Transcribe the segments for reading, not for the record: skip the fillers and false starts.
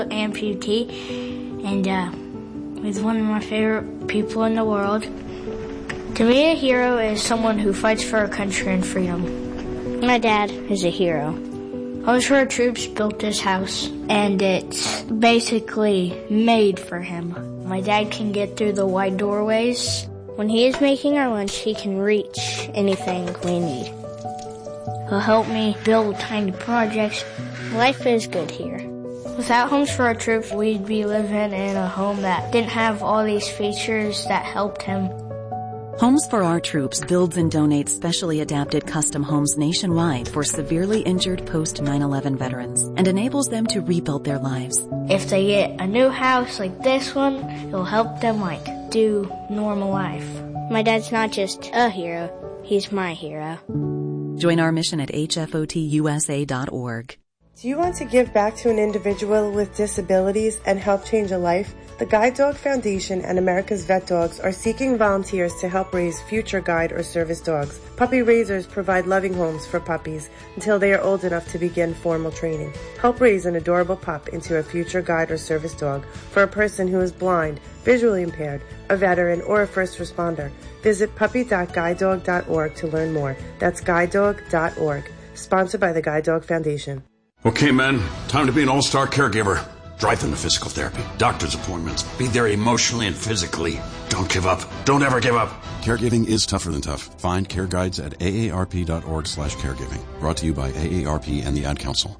amputee, and he's one of my favorite people in the world. To me, a hero is someone who fights for our country and freedom. My dad is a hero. Homes for Our Troops built this house, and it's basically made for him. My dad can get through the wide doorways. When he is making our lunch, he can reach anything we need. He'll help me build tiny projects. Life is good here. Without Homes for Our Troops, we'd be living in a home that didn't have all these features that helped him. Homes for Our Troops builds and donates specially adapted custom homes nationwide for severely injured post-9/11 veterans and enables them to rebuild their lives. If they get a new house like this one, it'll help them do normal life. My dad's not just a hero, he's my hero. Join our mission at hfotusa.org. Do you want to give back to an individual with disabilities and help change a life? The Guide Dog Foundation and America's Vet Dogs are seeking volunteers to help raise future guide or service dogs. Puppy raisers provide loving homes for puppies until they are old enough to begin formal training. Help raise an adorable pup into a future guide or service dog for a person who is blind, visually impaired, a veteran, or a first responder. Visit puppy.guidedog.org to learn more. That's guidedog.org. Sponsored by the Guide Dog Foundation. Okay, men, time to be an all-star caregiver. Drive them to physical therapy, doctor's appointments. Be there emotionally and physically. Don't give up. Don't ever give up. Caregiving is tougher than tough. Find care guides at aarp.org/caregiving. Brought to you by AARP and the Ad Council.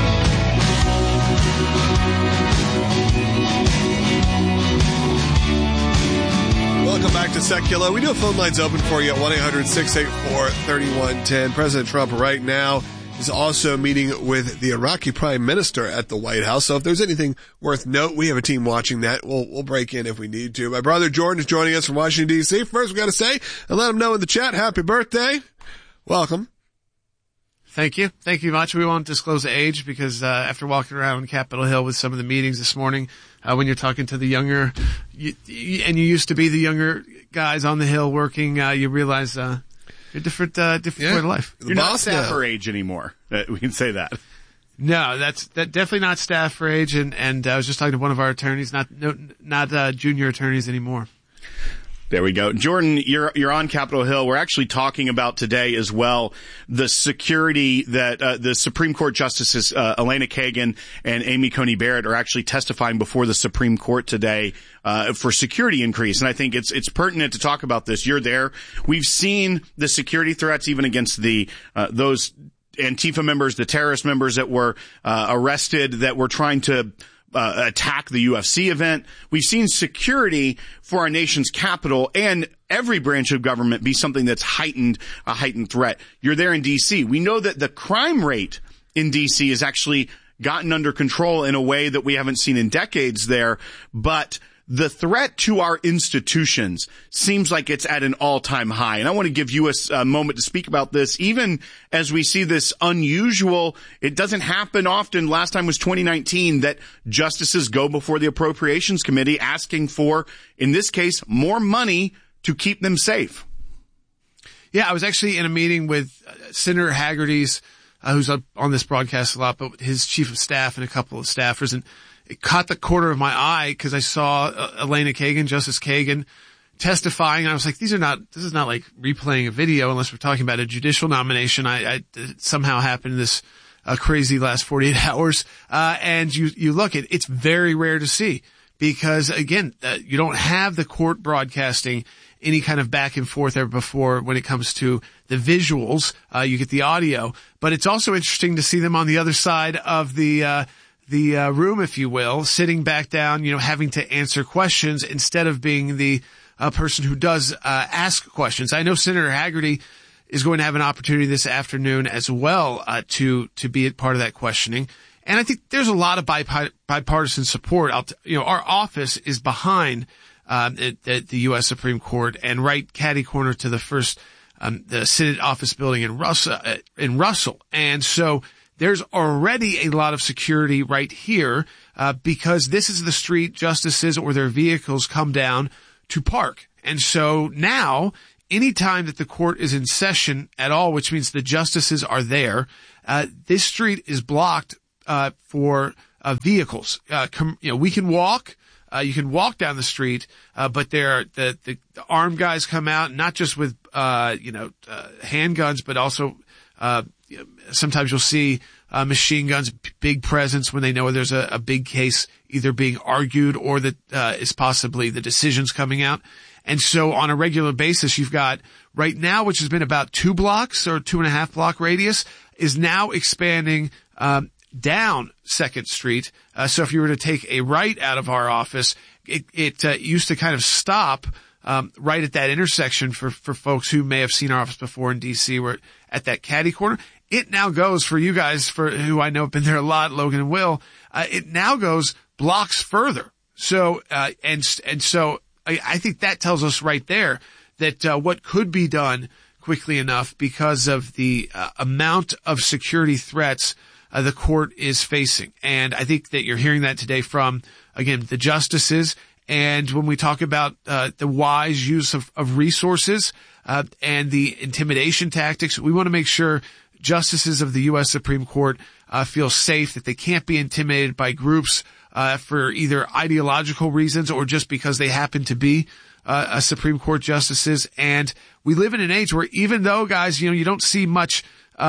Welcome back to Secular. We do have phone lines open for you at 1-800-684-3110. President Trump right now is also meeting with the Iraqi Prime Minister at the White House. So if there's anything worth note, we have a team watching that. We'll break in if we need to. My brother Jordan is joining us from Washington, D.C. First, we got to say and let him know in the chat, happy birthday. Welcome. Thank you. Thank you much. We won't disclose age because after walking around Capitol Hill with some of the meetings this morning, when you're talking to the younger, and you used to be the younger guys on the Hill working, you realize you're different point of life. You're not staff for age anymore. We can say that. No, that's definitely not staff for age. And I was just talking to one of our attorneys, not junior attorneys anymore. There we go. Jordan, you're on Capitol Hill. We're actually talking about today as well the security that the Supreme Court Justices Elena Kagan and Amy Coney Barrett are actually testifying before the Supreme Court today for security increase. And I think it's pertinent to talk about this. You're there. We've seen the security threats even against those Antifa members, the terrorist members that were arrested, that were trying to attack the UFC event. We've seen security for our nation's capital and every branch of government be something that's a heightened threat. You're there in D.C. We know that the crime rate in D.C. has actually gotten under control in a way that we haven't seen in decades there, but the threat to our institutions seems like it's at an all-time high. And I want to give you a moment to speak about this, even as we see this unusual, it doesn't happen often. Last time was 2019 that justices go before the Appropriations Committee asking for, in this case, more money to keep them safe. Yeah, I was actually in a meeting with Senator Hagerty's, who's on this broadcast a lot, but his chief of staff and a couple of staffers, and it caught the corner of my eye because I saw Elena Kagan, Justice Kagan, testifying. And I was like, this is not like replaying a video unless we're talking about a judicial nomination. It somehow happened this crazy last 48 hours. And you look at it's very rare to see because again, you don't have the court broadcasting any kind of back and forth ever before when it comes to the visuals. You get the audio, but it's also interesting to see them on the other side of the room, if you will, sitting back down, having to answer questions instead of being the person who does ask questions. I know Senator Hagerty is going to have an opportunity this afternoon as well to be a part of that questioning. And I think there's a lot of bipartisan support. Our office is behind the U.S. Supreme Court and right catty corner to the first the Senate office building in Russell. And so there's already a lot of security right here because this is the street justices or their vehicles come down to park. And so now, anytime that the court is in session at all, which means the justices are there, this street is blocked for vehicles. We can walk. You can walk down the street, but the armed guys come out, not just with, handguns, but also, sometimes you'll see, machine guns, big presence when they know there's a big case either being argued or that, is possibly the decisions coming out. And so on a regular basis, you've got right now, which has been about 2 blocks or 2.5 block radius, is now expanding, down 2nd Street. So if you were to take a right out of our office, it used to kind of stop, right at that intersection for folks who may have seen our office before in DC. We're at that catty corner. It now goes for you guys who I know have been there a lot, Logan and Will. It now goes blocks further. So, so I think that tells us right there that, what could be done quickly enough because of the, amount of security threats the court is facing. And I think that you're hearing that today from, again, the justices. And when we talk about the wise use of resources and the intimidation tactics, we want to make sure justices of the U.S. Supreme Court feel safe, that they can't be intimidated by groups for either ideological reasons or just because they happen to be a Supreme Court justices. And we live in an age where even though, guys, you don't see much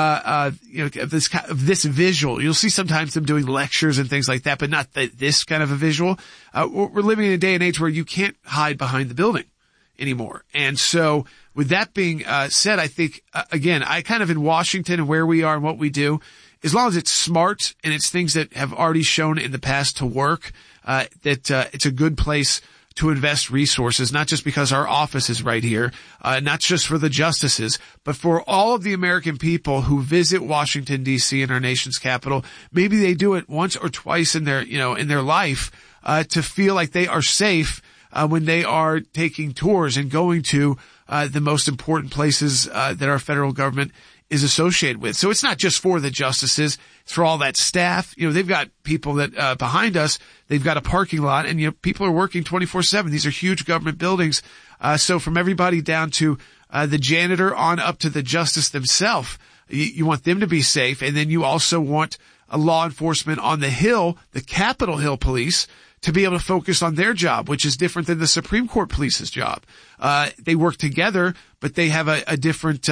this visual. You'll see sometimes them doing lectures and things like that, but not this kind of a visual. We're living in a day and age where you can't hide behind the building anymore. And so with that being said, I think, again, I kind of in Washington and where we are and what we do, as long as it's smart and it's things that have already shown in the past to work, that it's a good place to invest resources, not just because our office is right here, not just for the justices, but for all of the American people who visit Washington, D.C. and our nation's capital. Maybe they do it once or twice in their life, to feel like they are safe, when they are taking tours and going to, the most important places, that our federal government is associated with. So it's not just for the justices, it's for all that staff. They've got people that, behind us, they've got a parking lot and, people are working 24/7. These are huge government buildings. So from everybody down to, the janitor on up to the justice themselves, you want them to be safe. And then you also want a law enforcement on the Hill, the Capitol Hill police, to be able to focus on their job, which is different than the Supreme Court police's job. They work together, but they have a different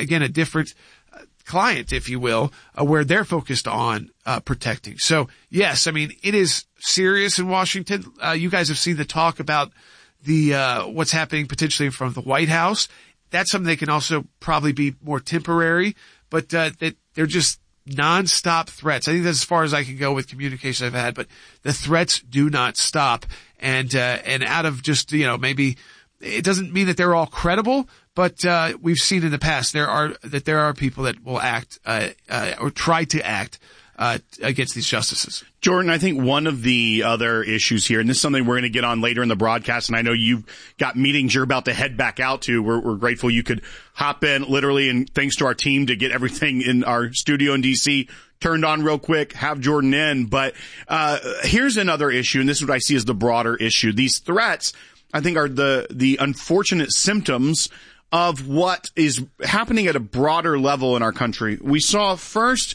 client, if you will, where they're focused on, protecting. So yes, it is serious in Washington. You guys have seen the talk about what's happening potentially in front of the White House. That's something that can also probably be more temporary, but, that they're just nonstop threats. I think that's as far as I can go with communication I've had, but the threats do not stop. And out of just, maybe it doesn't mean that they're all credible, but, we've seen in the past there are people that will act, or try to act, against these justices. Jordan, I think one of the other issues here, and this is something we're going to get on later in the broadcast, and I know you've got meetings you're about to head back out to. We're grateful you could hop in literally, and thanks to our team to get everything in our studio in DC turned on real quick, have Jordan in. But here's another issue, and this is what I see as the broader issue. These threats, I think, are the unfortunate symptoms of what is happening at a broader level in our country. We saw first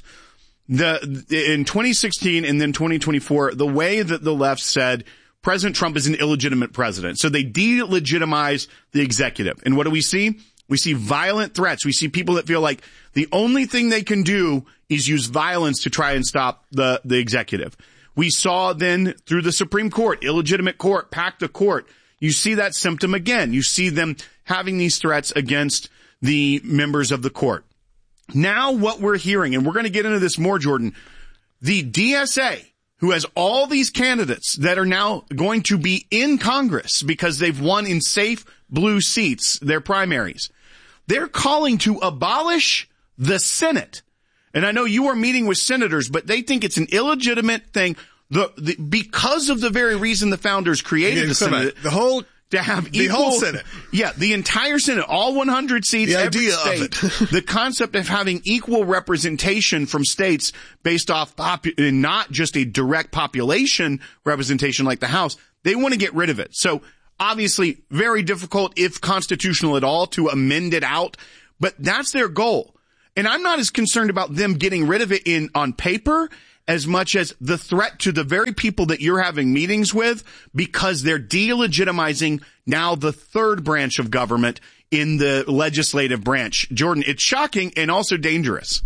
in 2016 and then 2024, the way that the left said President Trump is an illegitimate president. So they delegitimize the executive. And what do we see? We see violent threats. We see people that feel like the only thing they can do is use violence to try and stop the executive. We saw then through the Supreme Court, illegitimate court, pack the court. You see that symptom again. You see them having these threats against the members of the court. Now what we're hearing, and we're going to get into this more, Jordan, the DSA, who has all these candidates that are now going to be in Congress because they've won in safe blue seats, their primaries, they're calling to abolish the Senate. And I know you are meeting with senators, but they think it's an illegitimate thing because of the very reason the founders created the Senate. To have the whole Senate. Yeah, the entire Senate, all 100 seats, the every idea state. of it. The concept of having equal representation from states based off not just a direct population representation like the House. They want to get rid of it. So obviously very difficult, if constitutional at all, to amend it out. But that's their goal. And I'm not as concerned about them getting rid of it on paper as much as the threat to the very people that you're having meetings with, because they're delegitimizing now the third branch of government in the legislative branch. Jordan, it's shocking and also dangerous.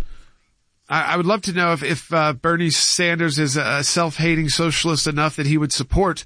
I would love to know if Bernie Sanders is a self-hating socialist enough that he would support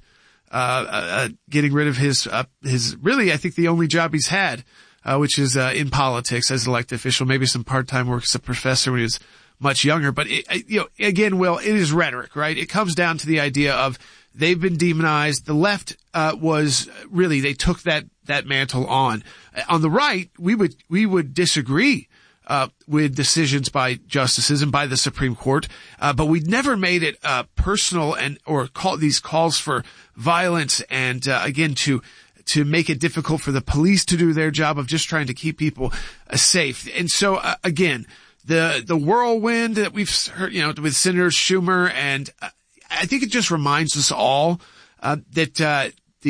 getting rid of his really, I think, the only job he's had, which is in politics as elected official, maybe some part-time work as a professor when he was much younger. But again, Will, it is rhetoric, right? It comes down to the idea of they've been demonized. The left was really, they took that mantle on. On the right, we would disagree with decisions by justices and by the Supreme Court, but we'd never made it personal or these calls for violence and again to make it difficult for the police to do their job of just trying to keep people safe. And so again, the whirlwind that we've heard, with Senator Schumer, and I think it just reminds us all that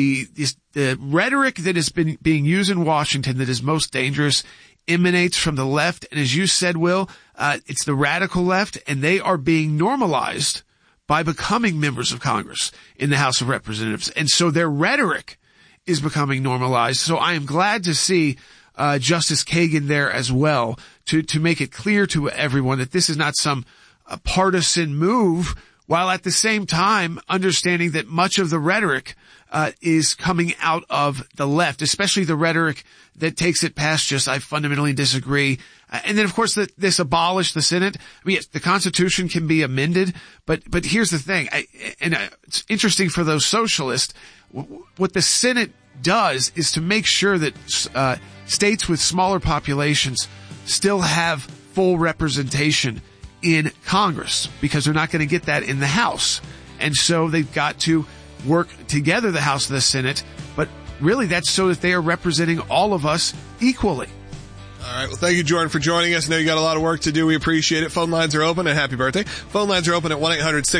the rhetoric that has been being used in Washington that is most dangerous emanates from the left. And as you said, Will, it's the radical left, and they are being normalized by becoming members of Congress in the House of Representatives. And so their rhetoric is becoming normalized. So I am glad to see Justice Kagan there as well to make it clear to everyone that this is not some partisan move, while at the same time understanding that much of the rhetoric is coming out of the left, especially the rhetoric that takes it past just, I fundamentally disagree. And then, of course, this abolish the Senate. I mean, yes, the Constitution can be amended, but here's the thing. It's interesting for those socialists. What the Senate does is to make sure that states with smaller populations still have full representation in Congress, because they're not going to get that in the House. And so they've got to work together, the House and the Senate, but really that's so that they are representing all of us equally. All right. Well, thank you, Jordan, for joining us. I know you got a lot of work to do. We appreciate it. Phone lines are open, and happy birthday. Phone lines are open at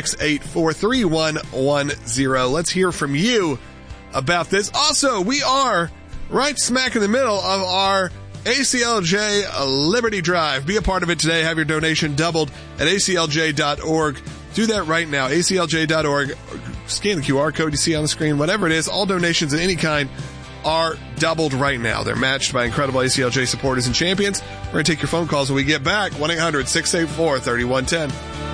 1-800-684-3110. Let's hear from you about this. Also, we are right smack in the middle of our ACLJ Liberty Drive. Be a part of it today. Have your donation doubled at aclj.org. Do that right now. aclj.org. Scan the QR code you see on the screen. Whatever it is, all donations of any kind are doubled right now. They're matched by incredible ACLJ supporters and champions. We're going to take your phone calls when we get back. 1-800-684-3110.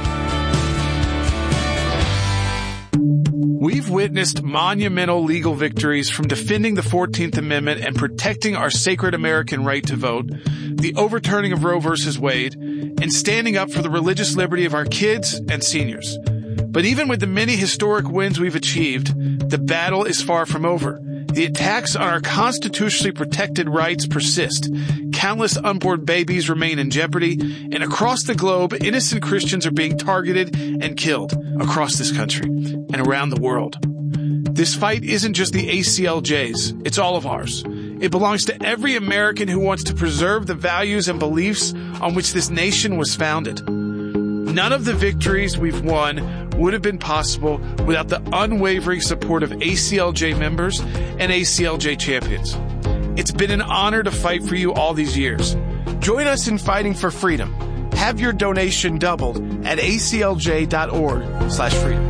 We've witnessed monumental legal victories, from defending the 14th Amendment and protecting our sacred American right to vote, the overturning of Roe v. Wade, and standing up for the religious liberty of our kids and seniors. But even with the many historic wins we've achieved, the battle is far from over. The attacks on our constitutionally protected rights persist. Countless unborn babies remain in jeopardy, and across the globe, innocent Christians are being targeted and killed across this country and around the world. This fight isn't just the ACLJ's, it's all of ours. It belongs to every American who wants to preserve the values and beliefs on which this nation was founded. None of the victories we've won would have been possible without the unwavering support of ACLJ members and ACLJ champions. It's been an honor to fight for you all these years. Join us in fighting for freedom. Have your donation doubled at aclj.org/freedom.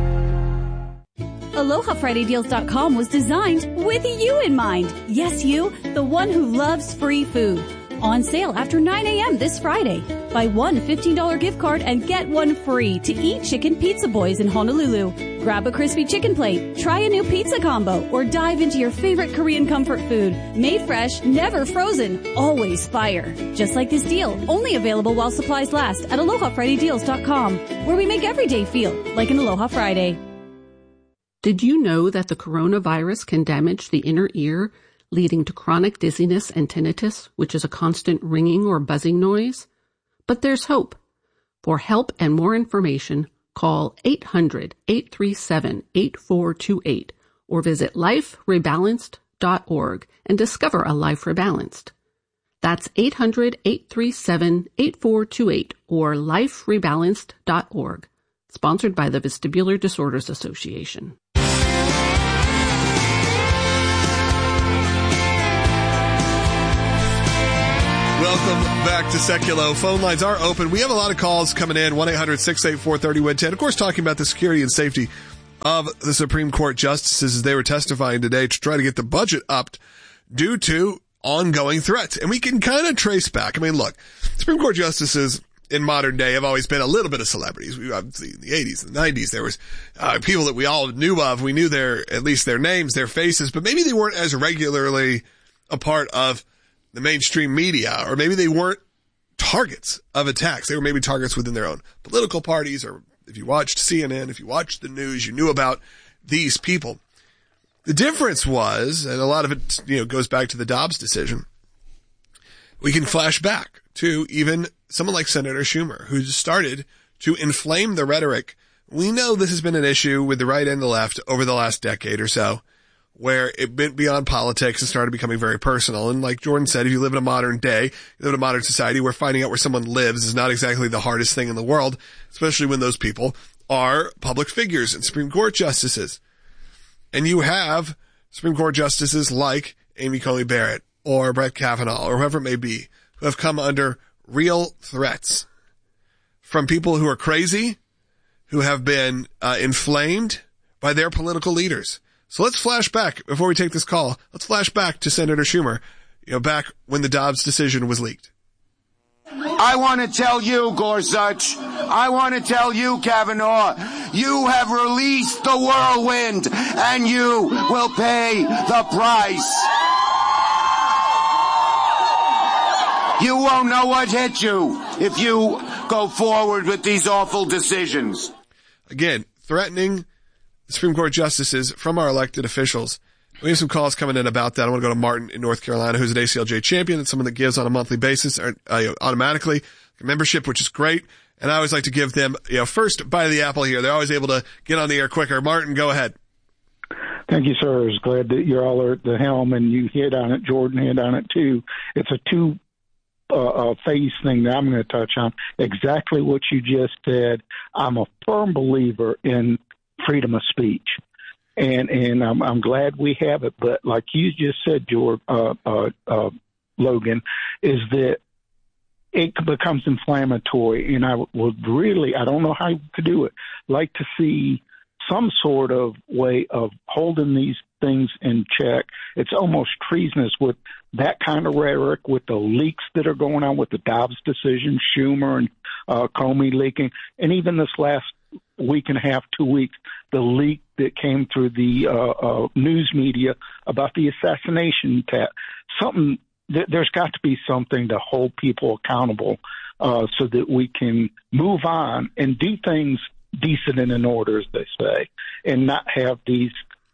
AlohaFridayDeals.com was designed with you in mind. Yes, you, the one who loves free food. On sale after 9 a.m. this Friday. Buy one $15 gift card and get one free to Eat Chicken Pizza Boys in Honolulu. Grab a crispy chicken plate, try a new pizza combo, or dive into your favorite Korean comfort food. Made fresh, never frozen, always fire. Just like this deal, only available while supplies last at AlohaFridayDeals.com, where we make every day feel like an Aloha Friday. Did you know that the coronavirus can damage the inner ear, leading to chronic dizziness and tinnitus, which is a constant ringing or buzzing noise? But there's hope. For help and more information, call 800-837-8428 or visit liferebalanced.org and discover a life rebalanced. That's 800-837-8428 or liferebalanced.org. Sponsored by the Vestibular Disorders Association. Welcome back to Seculo. Phone lines are open. We have a lot of calls coming in, 1-800-684-3010. Of course, talking about the security and safety of the Supreme Court justices as they were testifying today to try to get the budget upped due to ongoing threats. And we can kind of trace back. I mean, look, Supreme Court justices in modern day have always been a little bit of celebrities. We obviously in the 80s and the 90s, there was people that we all knew of. We knew at least their names, their faces, but maybe they weren't as regularly a part of the mainstream media, or maybe they weren't targets of attacks. They were maybe targets within their own political parties, or if you watched CNN, if you watched the news, you knew about these people. The difference was, and a lot of it, goes back to the Dobbs decision. We can flash back to even someone like Senator Schumer, who started to inflame the rhetoric. We know this has been an issue with the right and the left over the last decade or so, where it went beyond politics and started becoming very personal. And like Jordan said, if you live in a modern day, you live in a modern society where finding out where someone lives is not exactly the hardest thing in the world, especially when those people are public figures and Supreme Court justices. And you have Supreme Court justices like Amy Coney Barrett or Brett Kavanaugh or whoever it may be, who have come under real threats from people who are crazy, who have been inflamed by their political leaders. So let's flash back before we take this call. Let's flash back to Senator Schumer, back when the Dobbs decision was leaked. I want to tell you, Gorsuch, I want to tell you, Kavanaugh, you have released the whirlwind and you will pay the price. You won't know what hit you if you go forward with these awful decisions. Again, threatening Supreme Court justices from our elected officials. We have some calls coming in about that. I want to go to Martin in North Carolina, who's an ACLJ champion and someone that gives on a monthly basis or automatically membership, which is great. And I always like to give them, first bite of the apple here. They're always able to get on the air quicker. Martin, go ahead. Thank you, sir. I was glad that you're all at the helm and you hit on it. Jordan hit on it too. It's a phase thing that I'm going to touch on. Exactly what you just said. I'm a firm believer in freedom of speech. And I'm glad we have it. But like you just said, George, Logan, is that it becomes inflammatory. And I would really, I don't know how to do it, like to see some sort of way of holding these things in check. It's almost treasonous with that kind of rhetoric, with the leaks that are going on with the Dobbs decision, Schumer and Comey leaking, and even this last week and a half, 2 weeks, the leak that came through the news media about the assassination attempt. There's got to be something to hold people accountable so that we can move on and do things decent and in order, as they say, and not have these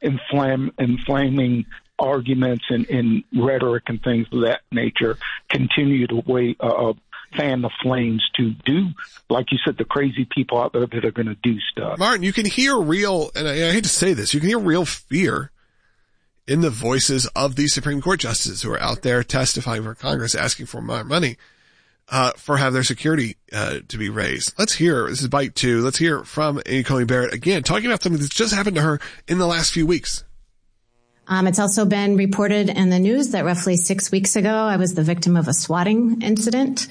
inflaming arguments and rhetoric and things of that nature continue to fan the flames to do, like you said, the crazy people out there that are going to do stuff. Martin, you can hear real, and I hate to say this, you can hear real fear in the voices of these Supreme Court justices who are out there testifying for Congress, asking for more money for have their security to be raised. Let's hear, this is bite 2, let's hear from Amy Coney Barrett again, talking about something that's just happened to her in the last few weeks. It's also been reported in the news that roughly 6 weeks ago, I was the victim of a swatting incident.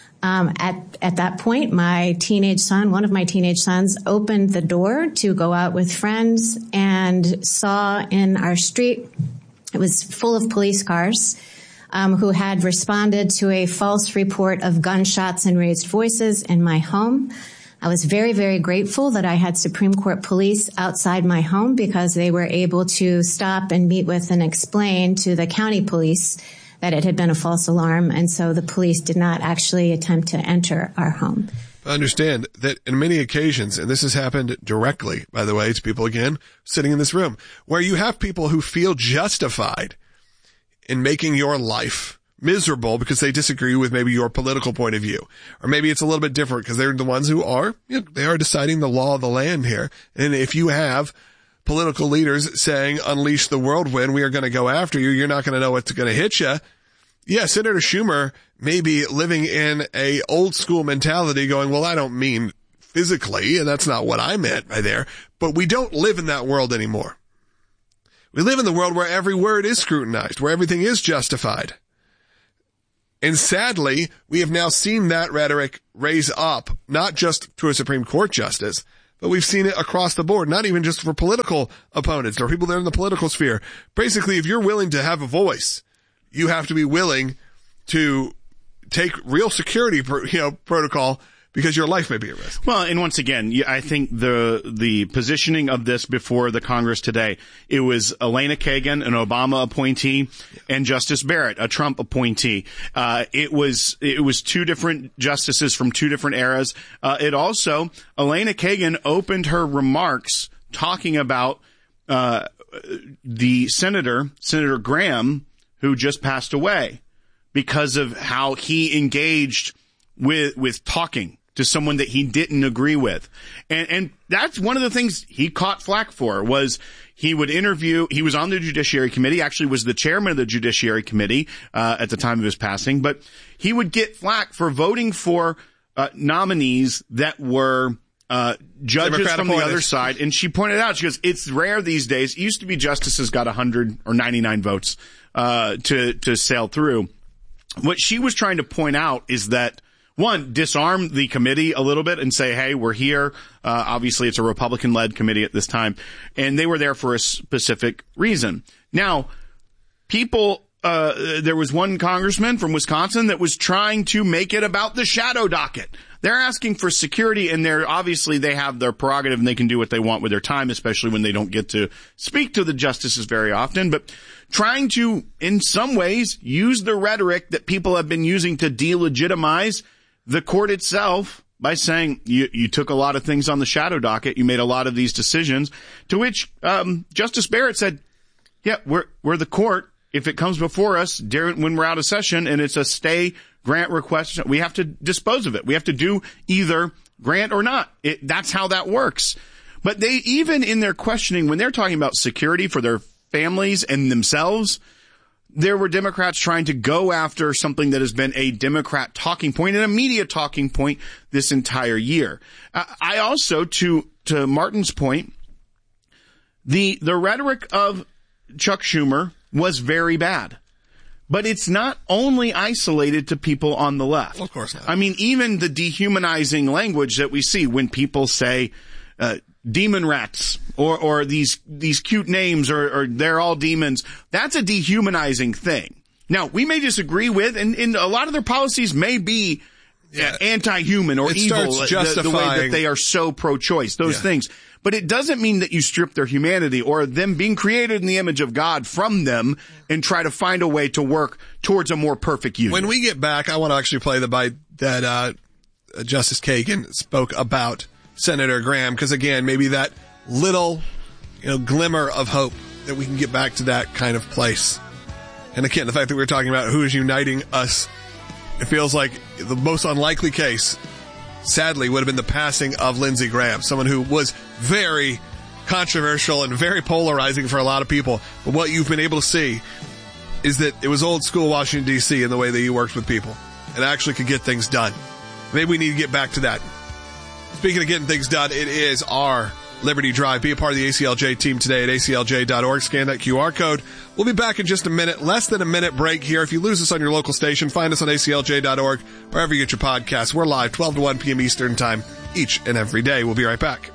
At that point, one of my teenage sons, opened the door to go out with friends and saw in our street, it was full of police cars, who had responded to a false report of gunshots and raised voices in my home. I was very, very grateful that I had Supreme Court police outside my home because they were able to stop and meet with and explain to the county police that it had been a false alarm, and so the police did not actually attempt to enter our home. Understand that in many occasions, and this has happened directly, by the way, to people again sitting in this room, where you have people who feel justified in making your life miserable because they disagree with maybe your political point of view, or maybe it's a little bit different because they're the ones who are, they are deciding the law of the land here. And if you have political leaders saying, unleash the whirlwind, we are going to go after you, you're not going to know what's going to hit you. Yeah, Senator Schumer may be living in a old school mentality going, well, I don't mean physically, and that's not what I meant by there, but we don't live in that world anymore. We live in the world where every word is scrutinized, where everything is justified. And sadly, we have now seen that rhetoric raise up, not just to a Supreme Court justice, but we've seen it across the board, not even just for political opponents or people that are in the political sphere. Basically, if you're willing to have a voice, you have to be willing to take real security, protocol, because your life may be at risk. Well, and once again, I think the positioning of this before the Congress today, it was Elena Kagan, an Obama appointee, and Justice Barrett, a Trump appointee. It was two different justices from two different eras. Elena Kagan opened her remarks talking about the Senator Graham, who just passed away, because of how he engaged with talking to someone that he didn't agree with. And that's one of the things he caught flack for, was he would interview, he was on the Judiciary Committee, actually was the chairman of the Judiciary Committee at the time of his passing, but he would get flack for voting for nominees that were judges Democrat from appointed. the other side. And she pointed out, she goes, it's rare these days. It used to be justices got 100 or 99 votes to sail through. What she was trying to point out is that, one, disarm the committee a little bit and say, hey, we're here. Obviously, it's a Republican-led committee at this time, and they were there for a specific reason. Now, there was one congressman from Wisconsin that was trying to make it about the shadow docket. They're asking for security, and they have their prerogative and they can do what they want with their time, especially when they don't get to speak to the justices very often. But trying to, in some ways, use the rhetoric that people have been using to delegitimize the court itself by saying you took a lot of things on the shadow docket, you made a lot of these decisions, to which Justice Barrett said, yeah, we're the court. If it comes before us when we're out of session and it's a stay grant request, we have to dispose of it. We have to do either grant or not. That's how that works. But they, even in their questioning, when they're talking about security for their families and themselves, there were Democrats trying to go after something that has been a Democrat talking point and a media talking point this entire year. I also, to Martin's point, the rhetoric of Chuck Schumer was very bad. But it's not only isolated to people on the left. Of course not. I mean, even the dehumanizing language that we see when people say demon rats or these cute names or they're all demons, that's a dehumanizing thing. Now, we may disagree with, and a lot of their policies may be anti-human or evil, the way that they are so pro-choice, those things. But it doesn't mean that you strip their humanity or them being created in the image of God from them and try to find a way to work towards a more perfect union. When we get back, I want to actually play the bite that Justice Kagan spoke about Senator Graham, because again, maybe that little glimmer of hope that we can get back to that kind of place. And again, the fact that we're talking about who is uniting us, it feels like the most unlikely case, sadly, would have been the passing of Lindsey Graham, someone who was very controversial and very polarizing for a lot of people. But what you've been able to see is that it was old school Washington, D.C. in the way that he worked with people and actually could get things done. Maybe we need to get back to that. Speaking of getting things done, it is our Liberty Drive. Be a part of the ACLJ team today at aclj.org. Scan that QR code. We'll be back in just a minute. Less than a minute break here. If you lose us on your local station, find us on aclj.org, wherever you get your podcasts. We're live 12 to 1 p.m. Eastern Time each and every day. We'll be right back.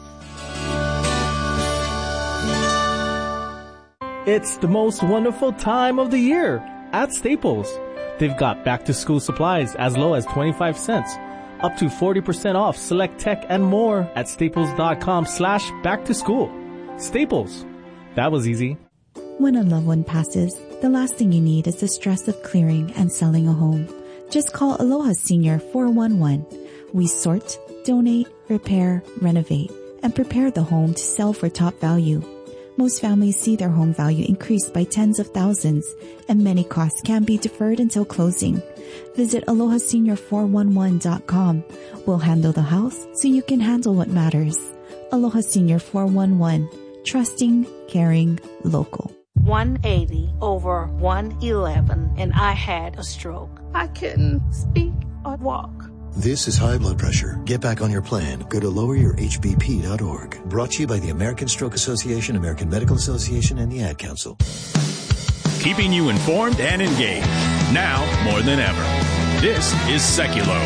It's the most wonderful time of the year at Staples. They've got back-to-school supplies as low as 25 cents. Up to 40% off select tech and more at staples.com/back-to-school. Staples. That was easy. When a loved one passes, the last thing you need is the stress of clearing and selling a home. Just call Aloha Senior 411. We sort, donate, repair, renovate, and prepare the home to sell for top value. Most families see their home value increase by tens of thousands, and many costs can be deferred until closing. Visit AlohaSenior411.com. We'll handle the house so you can handle what matters. Aloha Senior 411. Trusting, caring, local. 180 over 111, and I had a stroke. I couldn't speak or walk. This is high blood pressure. Get back on your plan. Go to loweryourhbp.org. Brought to you by the American Stroke Association, American Medical Association, and the Ad Council. keeping you informed and engaged. Now more than ever. This is Seculo.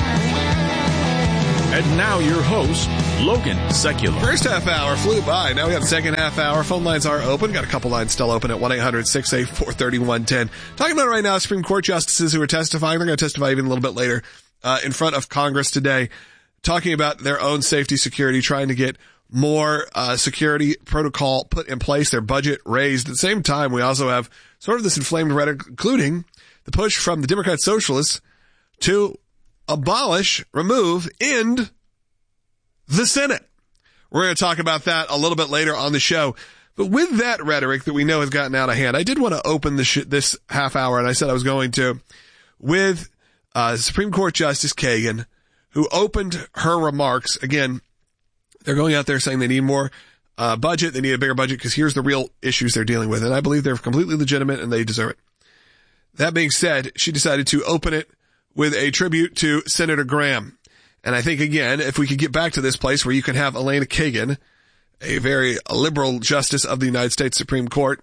And now your host, Logan Seculo. First half hour flew by. Now we have the second half hour. Phone lines are open. Got a couple lines still open at 1-800-684-3110. Talking about right now, Supreme Court justices who are testifying. They're going to testify even a little bit later in front of Congress today, talking about their own safety security, trying to get more security protocol put in place, their budget raised. At the same time, we also have sort of this inflamed rhetoric, including the push from the Democrat Socialists to abolish, remove, end the Senate. We're going to talk about that a little bit later on the show. But with that rhetoric that we know has gotten out of hand, I did want to open this half hour, and I said I was going to, with Supreme Court Justice Kagan, who opened her remarks. Again, they're going out there saying they need more budget, they need a bigger budget, because here's the real issues they're dealing with. And I believe they're completely legitimate and they deserve it. That being said, she decided to open it with a tribute to Senator Graham. And I think, again, if we could get back to this place where you can have Elena Kagan, a very liberal justice of the United States Supreme Court,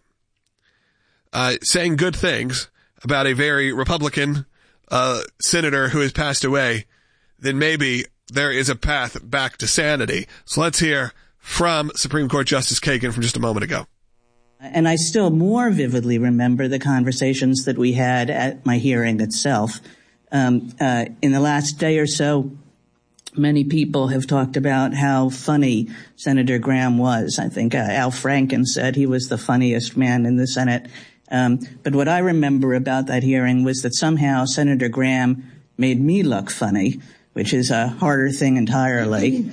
saying good things about a very Republican senator who has passed away, then maybe there is a path back to sanity. So let's hear from Supreme Court Justice Kagan from just a moment ago. And I still more vividly remember the conversations that we had at my hearing itself. In the last day or so, many people have talked about how funny Senator Graham was. I think Al Franken said he was the funniest man in the Senate. But what I remember about that hearing was that somehow Senator Graham made me look funny, which is a harder thing entirely,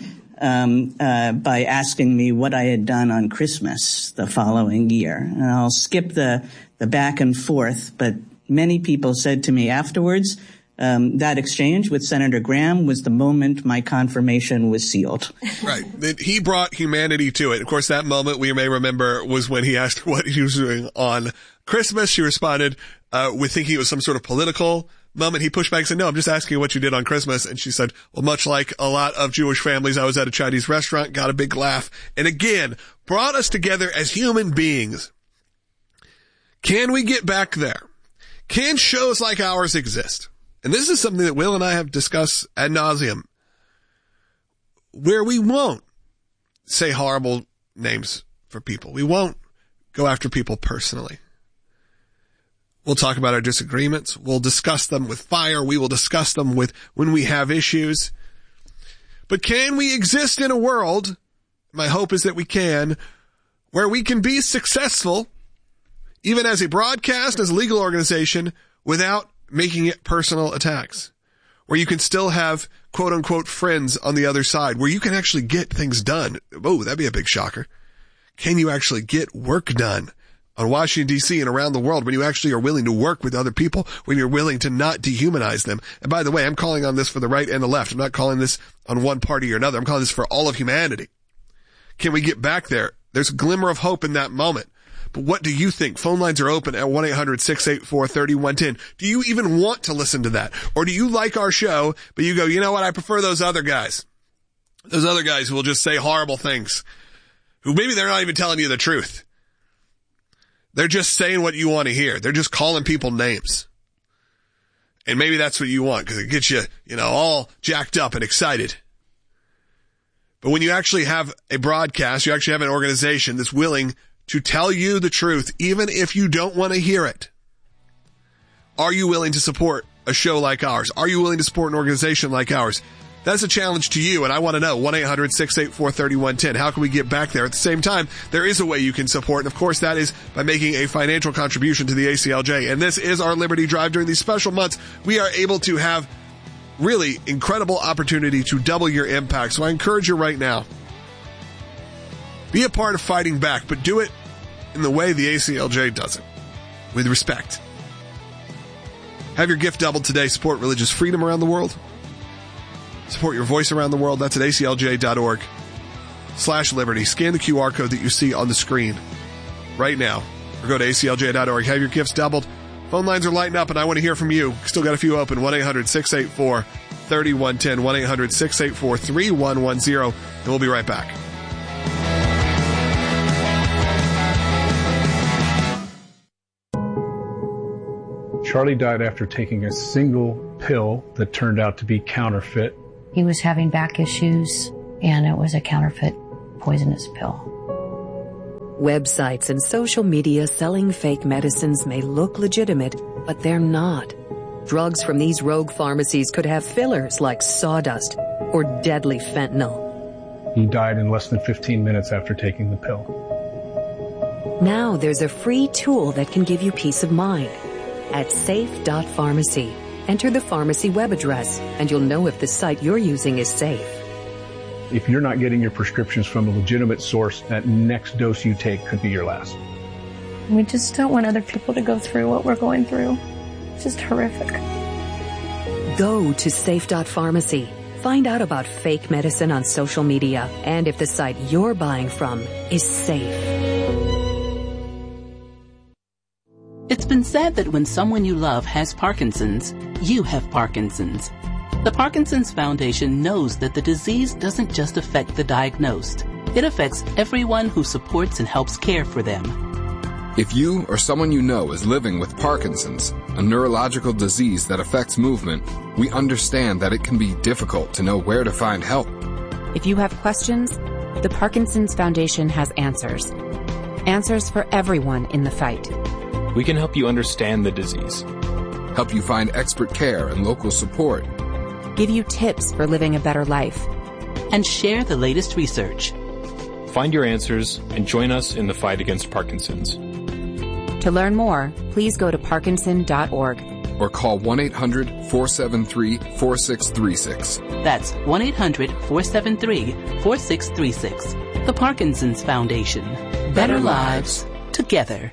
by asking me what I had done on Christmas the following year. And I'll skip the back and forth, but many people said to me afterwards, that exchange with Senator Graham was the moment my confirmation was sealed. Right. He brought humanity to it. Of course, that moment we may remember was when he asked what he was doing on Christmas. She responded with thinking it was some sort of political moment. He pushed back and said, no, I'm just asking you what you did on Christmas. And she said, well, much like a lot of Jewish families, I was at a Chinese restaurant, got a big laugh, and again, brought us together as human beings. Can we get back there? Can shows like ours exist? And this is something that Will and I have discussed ad nauseum, where we won't say horrible names for people. We won't go after people personally. We'll talk about our disagreements. We'll discuss them with fire. We will discuss them with when we have issues. But can we exist in a world, my hope is that we can, where we can be successful, even as a broadcast, as a legal organization, without making it personal attacks, where you can still have quote unquote friends on the other side, where you can actually get things done. Oh, that'd be a big shocker. Can you actually get work done on Washington, D.C. and around the world when you actually are willing to work with other people, when you're willing to not dehumanize them? And by the way, I'm calling on this for the right and the left. I'm not calling this on one party or another. I'm calling this for all of humanity. Can we get back there? There's a glimmer of hope in that moment. But what do you think? Phone lines are open at 1-800-684-3110. Do you even want to listen to that? Or do you like our show, but you go, you know what? I prefer those other guys. Those other guys who will just say horrible things, who maybe they're not even telling you the truth. They're just saying what you want to hear. They're just calling people names. And maybe that's what you want, because it gets you, all jacked up and excited. But when you actually have a broadcast, you actually have an organization that's willing to tell you the truth, even if you don't want to hear it. Are you willing to support a show like ours? Are you willing to support an organization like ours? That's a challenge to you, and I want to know. 1-800-684-3110. How can we get back there? At the same time, there is a way you can support, and of course that is by making a financial contribution to the ACLJ. And this is our Liberty Drive. During these special months, we are able to have really incredible opportunity to double your impact. So I encourage you right now, be a part of fighting back, but do it in the way the ACLJ does it, with respect. Have your gift doubled today. Support religious freedom around the world. Support your voice around the world. That's at aclj.org/liberty. Scan the QR code that you see on the screen right now, or go to aclj.org. Have your gifts doubled. Phone lines are lighting up, and I want to hear from you. Still got a few open. 1-800-684-3110. 1-800-684-3110. And we'll be right back. Charlie died after taking a single pill that turned out to be counterfeit. He was having back issues, and it was a counterfeit poisonous pill. Websites and social media selling fake medicines may look legitimate, but they're not. Drugs from these rogue pharmacies could have fillers like sawdust or deadly fentanyl. He died in less than 15 minutes after taking the pill. Now there's a free tool that can give you peace of mind. At safe.pharmacy, enter the pharmacy web address, and you'll know if the site you're using is safe. If you're not getting your prescriptions from a legitimate source, that next dose you take could be your last. We just don't want other people to go through what we're going through. It's just horrific. Go to safe.pharmacy. Find out about fake medicine on social media and if the site you're buying from is safe. It's been said that when someone you love has Parkinson's, you have Parkinson's. The Parkinson's Foundation knows that the disease doesn't just affect the diagnosed. It affects everyone who supports and helps care for them. If you or someone you know is living with Parkinson's, a neurological disease that affects movement, we understand that it can be difficult to know where to find help. If you have questions, the Parkinson's Foundation has answers. Answers for everyone in the fight. We can help you understand the disease, help you find expert care and local support, give you tips for living a better life, and share the latest research. Find your answers and join us in the fight against Parkinson's. To learn more, please go to parkinson.org or call 1-800-473-4636. That's 1-800-473-4636. The Parkinson's Foundation. Better lives together.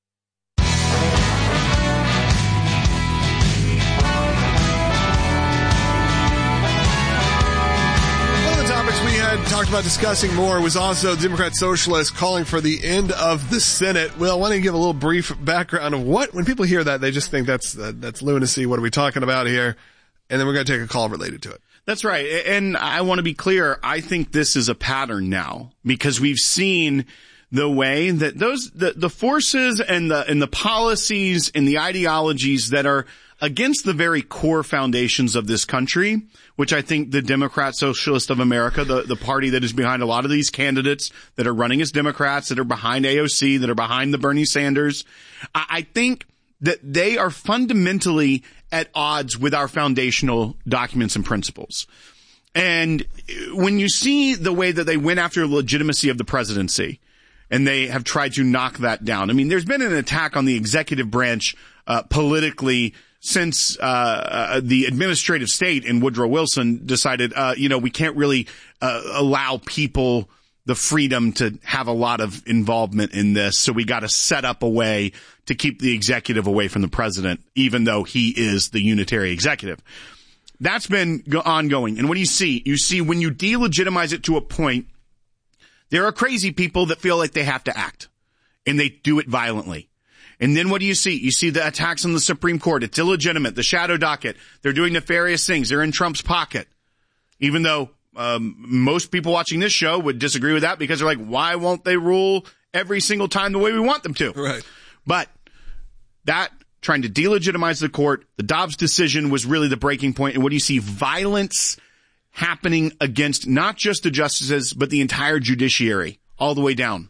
Talked about discussing more was also Democrat Socialists calling for the end of the Senate. Will, why don't you give a little brief background of what, when people hear that, they just think that's lunacy. What are we talking about here? And then we're going to take a call related to it. That's right. And I want to be clear. I think this is a pattern now because we've seen the way that the forces and the policies and the ideologies that are against the very core foundations of this country, which I think the Democrat Socialist of America, the party that is behind a lot of these candidates that are running as Democrats, that are behind AOC, that are behind the Bernie Sanders, I think that they are fundamentally at odds with our foundational documents and principles. And when you see the way that they went after the legitimacy of the presidency, and they have tried to knock that down. I mean, there's been an attack on the executive branch politically since the administrative state in Woodrow Wilson decided, we can't really allow people the freedom to have a lot of involvement in this. So we got to set up a way to keep the executive away from the president, even though he is the unitary executive. That's been ongoing. And what do you see? You see when you delegitimize it to a point, there are crazy people that feel like they have to act, and they do it violently. And then what do you see? You see the attacks on the Supreme Court. It's illegitimate. The shadow docket. They're doing nefarious things. They're in Trump's pocket. Even though most people watching this show would disagree with that because they're like, why won't they rule every single time the way we want them to? Right. But that trying to delegitimize the court, the Dobbs decision was really the breaking point. And what do you see? Violence happening against not just the justices, but the entire judiciary all the way down.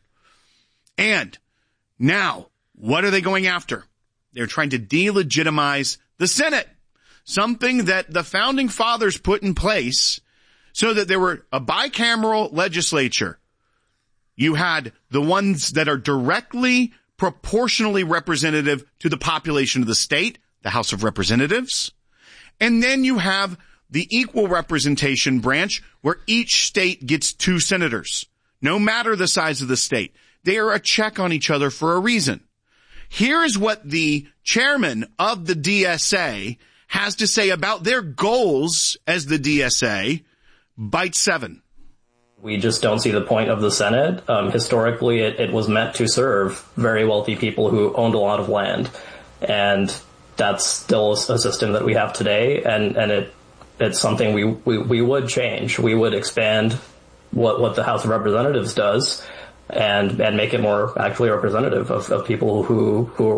And now, what are they going after? They're trying to delegitimize the Senate, something that the founding fathers put in place so that there were a bicameral legislature. You had the ones that are directly proportionally representative to the population of the state, the House of Representatives. And then you have the equal representation branch where each state gets 2 senators, no matter the size of the state. They are a check on each other for a reason. Here is what the chairman of the DSA has to say about their goals as the DSA. Bite 7. We just don't see the point of the Senate. Historically, it was meant to serve very wealthy people who owned a lot of land. And that's still a system that we have today. And it's something we would change. We would expand what the House of Representatives does and make it more actually representative of people who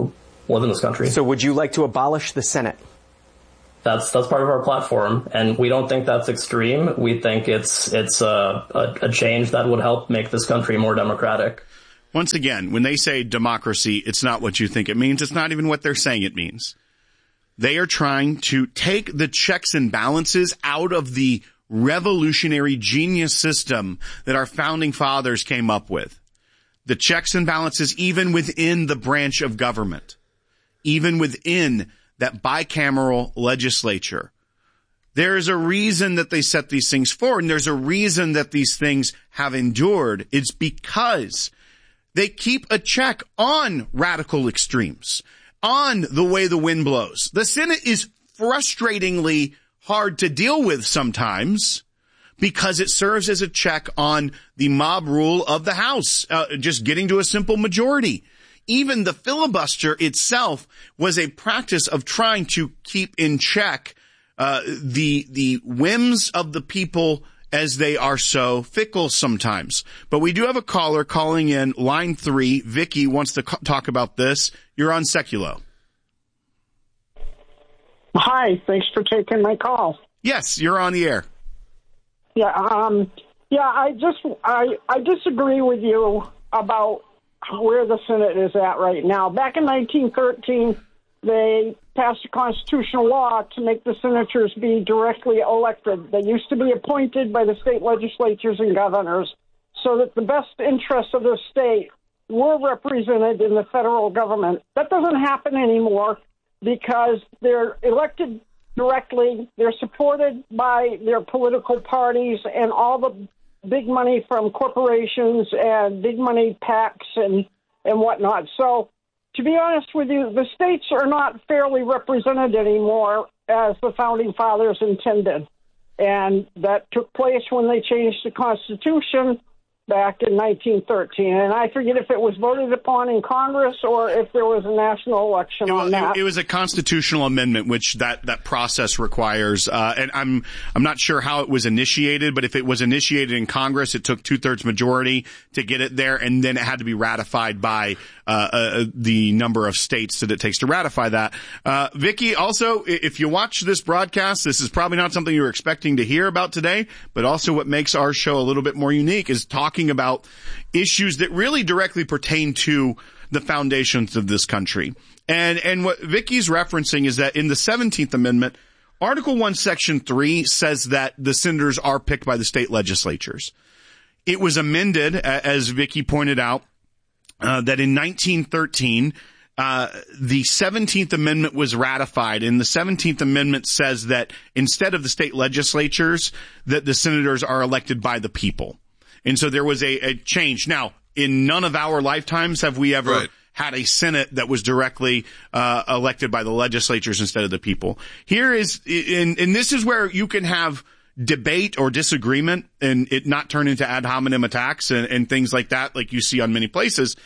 live in this country. So would you like to abolish the Senate? That's part of our platform, and we don't think that's extreme. We think it's a change that would help make this country more democratic. Once again, when they say democracy, it's not what you think it means. It's not even what they're saying it means. They are trying to take the checks and balances out of the revolutionary genius system that our founding fathers came up with. The checks and balances even within the branch of government, even within that bicameral legislature. There is a reason that they set these things forward, and there's a reason that these things have endured. It's because they keep a check on radical extremes, on the way the wind blows. The Senate is frustratingly hard to deal with sometimes because it serves as a check on the mob rule of the House, just getting to a simple majority. Even the filibuster itself was a practice of trying to keep in check the whims of the people as they are so fickle sometimes. But we do have a caller calling in, line 3. Vicky wants to talk about this. You're on Seculo. Hi, thanks for taking my call. Yes, you're on the air. Yeah, I disagree with you about where the Senate is at right now. Back in 1913, they passed a constitutional law to make the senators be directly elected. They used to be appointed by the state legislatures and governors so that the best interests of the state were represented in the federal government. That doesn't happen anymore because they're elected directly. They're supported by their political parties and all the big money from corporations and big money PACs and whatnot. So, to be honest with you, the states are not fairly represented anymore as the Founding Fathers intended. And that took place when they changed the Constitution back in 1913. And I forget if it was voted upon in Congress or if there was a national election on that. It was a constitutional amendment, which that process requires. And I'm not sure how it was initiated, but if it was initiated in Congress, it took 2/3 majority to get it there, and then it had to be ratified by the number of states that it takes to ratify that. Vicky, also, if you watch this broadcast, this is probably not something you were expecting to hear about today, but also what makes our show a little bit more unique is talking about issues that really directly pertain to the foundations of this country. And what Vicky's referencing is that in the 17th Amendment, Article 1, Section 3 says that the senators are picked by the state legislatures. It was amended, as Vicky pointed out, that in 1913, the 17th Amendment was ratified, and the 17th Amendment says that instead of the state legislatures, that the senators are elected by the people. And so there was a change. Now, in none of our lifetimes have we ever had a Senate that was directly elected by the legislatures instead of the people. Here is, and this is where you can have debate or disagreement and it not turn into ad hominem attacks and things like that, like you see on many places.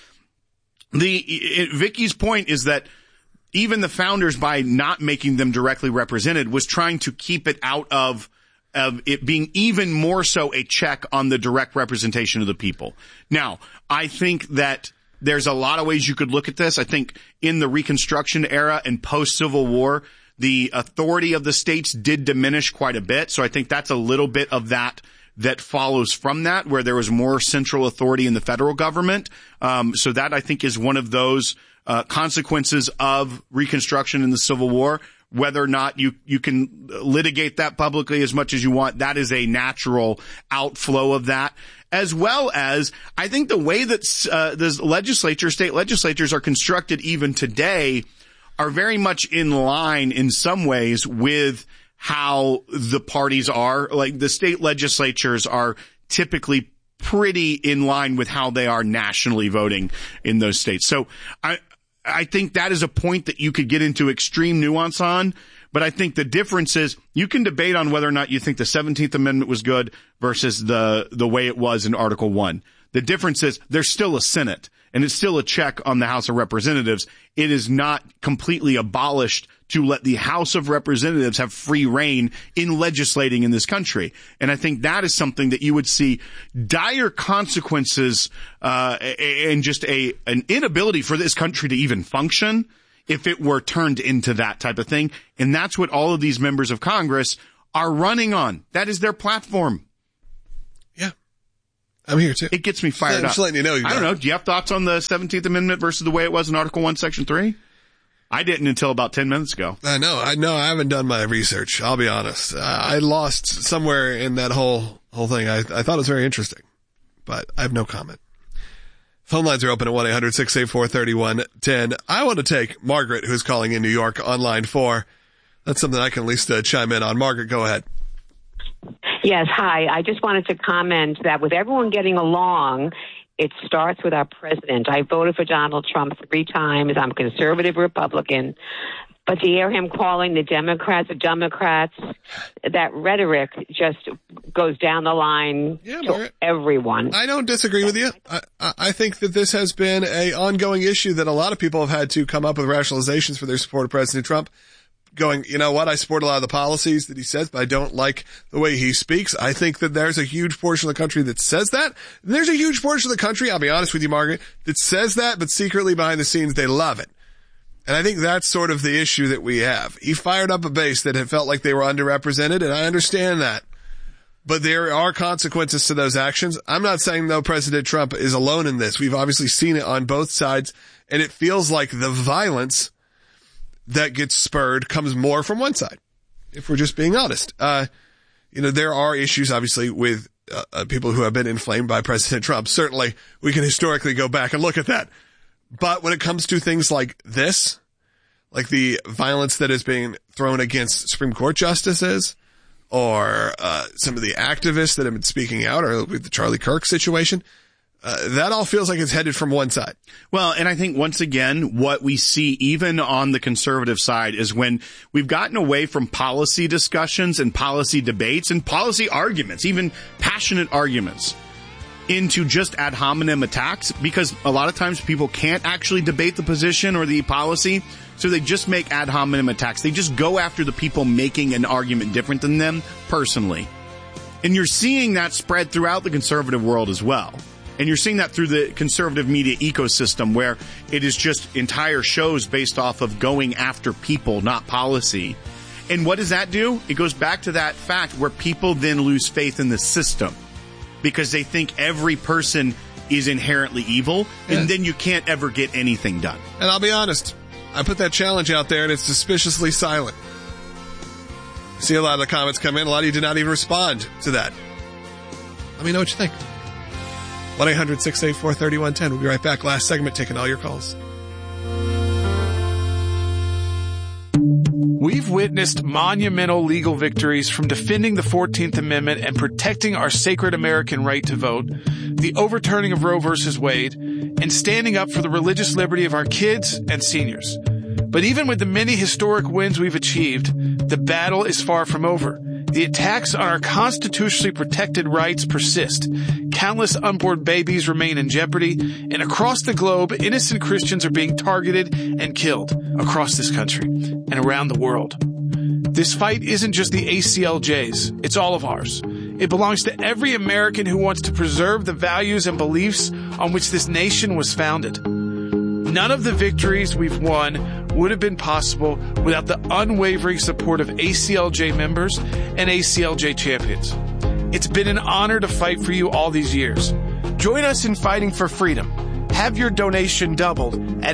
Vicky's point is that even the founders, by not making them directly represented, was trying to keep it out of it being even more so a check on the direct representation of the people. Now, I think that there's a lot of ways you could look at this. I think in the Reconstruction era and post-Civil War, the authority of the states did diminish quite a bit. So I think that's a little bit of that follows from that, where there was more central authority in the federal government. So that, I think, is one of those consequences of Reconstruction and the Civil War. Whether or not you can litigate that publicly as much as you want, that is a natural outflow of that. As well as, I think the way that the state legislatures are constructed even today are very much in line in some ways with how the parties are. Like, the state legislatures are typically pretty in line with how they are nationally voting in those states. So I think that is a point that you could get into extreme nuance on, but I think the difference is you can debate on whether or not you think the 17th Amendment was good versus the way it was in Article 1. The difference is there's still a Senate, and it's still a check on the House of Representatives. It is not completely abolished to let the House of Representatives have free reign in legislating in this country. And I think that is something that you would see dire consequences and just an inability for this country to even function if it were turned into that type of thing. And that's what all of these members of Congress are running on. That is their platform. Yeah. I'm here too. It gets me fired up. I'm just letting you know. I don't know. Do you have thoughts on the 17th Amendment versus the way it was in Article 1, Section 3? I didn't until about 10 minutes ago. I know. I haven't done my research. I'll be honest. I lost somewhere in that whole thing. I thought it was very interesting, but I have no comment. Phone lines are open at 1-800-684-3110. I want to take Margaret, who's calling in New York, on line 4. That's something I can at least chime in on. Margaret, go ahead. Yes, hi. I just wanted to comment that with everyone getting along, it starts with our president. I voted for Donald Trump 3 times. I'm a conservative Republican. But to hear him calling the Democrats, that rhetoric just goes down the line to everyone. I don't disagree with you. I think that this has been an ongoing issue that a lot of people have had to come up with rationalizations for their support of President Trump. Going, you know what, I support a lot of the policies that he says, but I don't like the way he speaks. I think that there's a huge portion of the country that says that. And there's a huge portion of the country, I'll be honest with you, Margaret, that says that, but secretly behind the scenes they love it. And I think that's sort of the issue that we have. He fired up a base that had felt like they were underrepresented, and I understand that. But there are consequences to those actions. I'm not saying, though, President Trump is alone in this. We've obviously seen it on both sides, and it feels like the violence that gets spurred comes more from one side, if we're just being honest. There are issues, obviously, with people who have been inflamed by President Trump. Certainly, we can historically go back and look at that. But when it comes to things like this, like the violence that is being thrown against Supreme Court justices, or some of the activists that have been speaking out, or with the Charlie Kirk situation, that all feels like it's headed from one side. Well, and I think once again, what we see even on the conservative side is when we've gotten away from policy discussions and policy debates and policy arguments, even passionate arguments, into just ad hominem attacks, because a lot of times people can't actually debate the position or the policy, so they just make ad hominem attacks. They just go after the people making an argument different than them personally. And you're seeing that spread throughout the conservative world as well. And you're seeing that through the conservative media ecosystem, where it is just entire shows based off of going after people, not policy. And what does that do? It goes back to that fact where people then lose faith in the system because they think every person is inherently evil, and then you can't ever get anything done. And I'll be honest, I put that challenge out there and it's suspiciously silent. I see a lot of the comments come in. A lot of you did not even respond to that. Let me know what you think. 1-800-684-3110. We'll be right back. Last segment, taking all your calls. We've witnessed monumental legal victories, from defending the 14th Amendment and protecting our sacred American right to vote, the overturning of Roe v. Wade, and standing up for the religious liberty of our kids and seniors. But even with the many historic wins we've achieved, the battle is far from over. The attacks on our constitutionally protected rights persist. Countless unborn babies remain in jeopardy, and across the globe, innocent Christians are being targeted and killed across this country and around the world. This fight isn't just the ACLJ's, it's all of ours. It belongs to every American who wants to preserve the values and beliefs on which this nation was founded. None of the victories we've won would have been possible without the unwavering support of ACLJ members and ACLJ champions. It's been an honor to fight for you all these years. Join us in fighting for freedom. Have your donation doubled at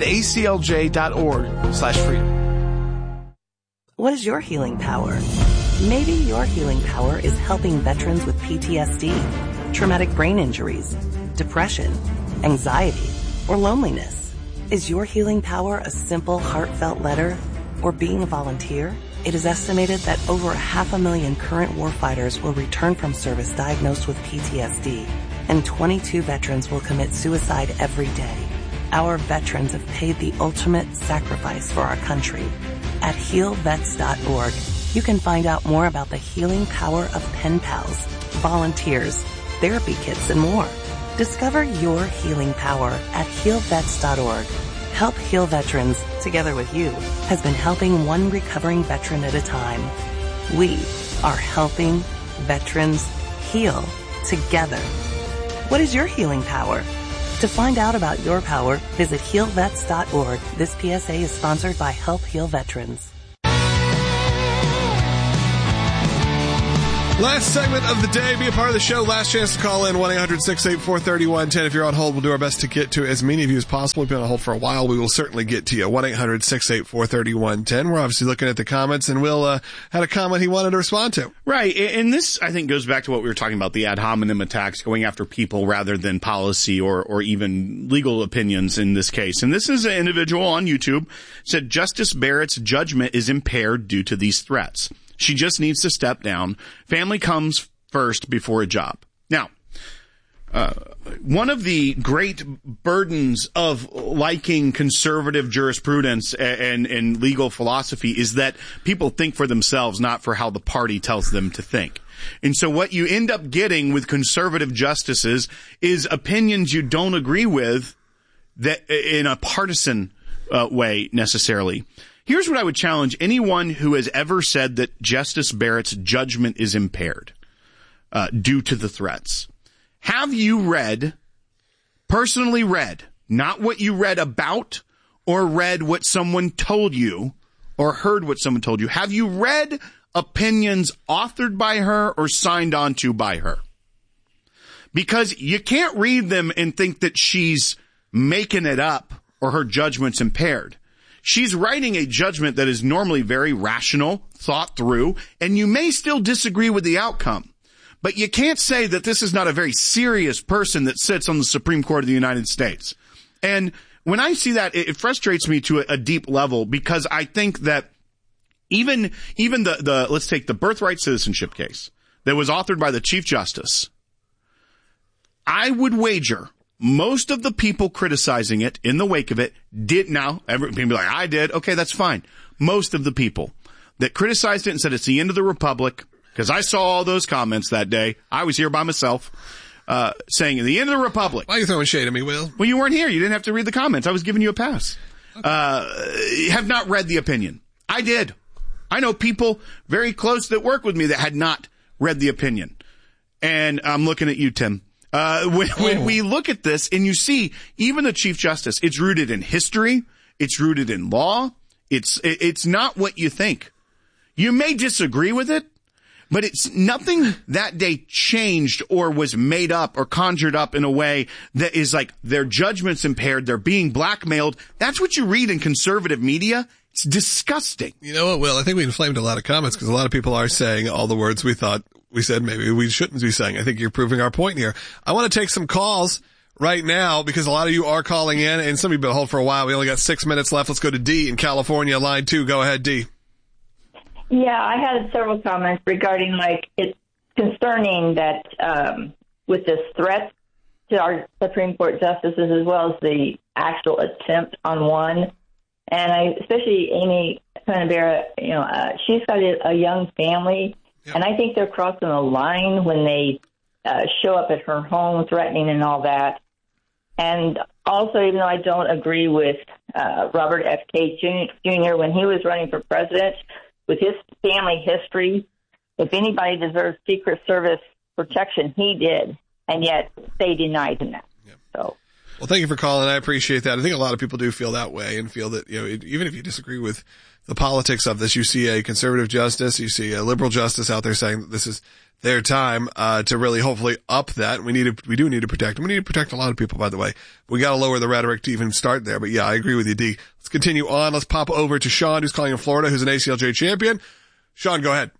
aclj.org/freedom. What is your healing power? Maybe your healing power is helping veterans with PTSD, traumatic brain injuries, depression, anxiety, or loneliness. Is your healing power a simple, heartfelt letter or being a volunteer? It is estimated that over 500,000 current warfighters will return from service diagnosed with PTSD, and 22 veterans will commit suicide every day. Our veterans have paid the ultimate sacrifice for our country. At healvets.org, you can find out more about the healing power of pen pals, volunteers, therapy kits, and more. Discover your healing power at healvets.org. Help Heal Veterans, together with you, has been helping one recovering veteran at a time. We are helping veterans heal together. What is your healing power? To find out about your power, visit healvets.org. This PSA is sponsored by Help Heal Veterans. Last segment of the day. Be a part of the show. Last chance to call in 1-800-684-3110. If you're on hold, we'll do our best to get to as many of you as possible. We've been on hold for a while. We will certainly get to you. 1-800-684-3110. We're obviously looking at the comments, and Will had a comment he wanted to respond to. Right. And this, I think, goes back to what we were talking about, the ad hominem attacks, going after people rather than policy or even legal opinions in this case. And this is an individual on YouTube said Justice Barrett's judgment is impaired due to these threats. She just needs to step down. Family comes first before a job. Now, one of the great burdens of liking conservative jurisprudence and legal philosophy is that people think for themselves, not for how the party tells them to think. And so what you end up getting with conservative justices is opinions you don't agree with that in a partisan way necessarily. Here's what I would challenge anyone who has ever said that Justice Barrett's judgment is impaired due to the threats. Have you personally read, not what you read about or read what someone told you or heard what someone told you? Have you read opinions authored by her or signed onto by her? Because you can't read them and think that she's making it up or her judgment's impaired. She's writing a judgment that is normally very rational, thought through, and you may still disagree with the outcome. But you can't say that this is not a very serious person that sits on the Supreme Court of the United States. And when I see that, it frustrates me to a deep level because I think that even the let's take the birthright citizenship case that was authored by the Chief Justice, I would wager most of the people criticizing it in the wake of it did now. Everybody be like, I did. Okay, that's fine. Most of the people that criticized it and said it's the end of the republic, because I saw all those comments that day. I was here by myself, saying the end of the republic. Why are you throwing shade at me, Will? Well, you weren't here. You didn't have to read the comments. I was giving you a pass. Okay. Have not read the opinion. I did. I know people very close that work with me that had not read the opinion. And I'm looking at you, Tim. When we look at this and you see even the Chief Justice, it's rooted in history. It's rooted in law. It's not what you think. You may disagree with it, but it's nothing that day changed or was made up or conjured up in a way that is like their judgment's impaired. They're being blackmailed. That's what you read in conservative media. It's disgusting. You know what, Will? I think we inflamed a lot of comments because a lot of people are saying all the words we thought we said maybe we shouldn't be saying. I think you're proving our point here. I want to take some calls right now because a lot of you are calling in and some of you have been on hold for a while. We only got 6 minutes left. Let's go to D in California, line 2. Go ahead, D. Yeah, I had several comments regarding, it's concerning that with this threat to our Supreme Court justices as well as the actual attempt on one. And especially Amy Coney Barrett, she's got a young family. Yep. And I think they're crossing a line when they show up at her home threatening and all that. And also, even though I don't agree with Robert F. Kennedy Jr. when he was running for president, with his family history, if anybody deserves Secret Service protection, he did. And yet they denied him that. Yep. So. Well, thank you for calling. I appreciate that. I think a lot of people do feel that way and feel that, even if you disagree with the politics of this, you see a conservative justice, you see a liberal justice out there saying that this is their time, to really hopefully up that. We do need to protect them. We need to protect a lot of people, by the way. We got to lower the rhetoric to even start there. But yeah, I agree with you, D. Let's continue on. Let's pop over to Sean, who's calling in Florida, who's an ACLJ champion. Sean, go ahead.